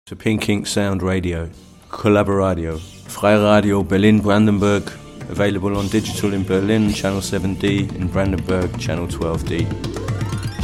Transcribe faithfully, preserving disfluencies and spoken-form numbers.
to Pink Ink Sound Radio, Collaboradio, Freiradio Berlin-Brandenburg, available on digital in Berlin, Channel seven D, in Brandenburg, Channel twelve D.